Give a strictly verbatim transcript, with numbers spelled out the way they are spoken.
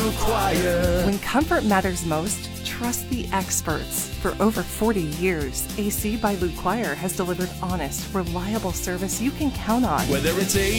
Luquire. When comfort matters most, trust the experts. For over forty years, A C by Luquire has delivered honest, reliable service you can count on. Whether it's a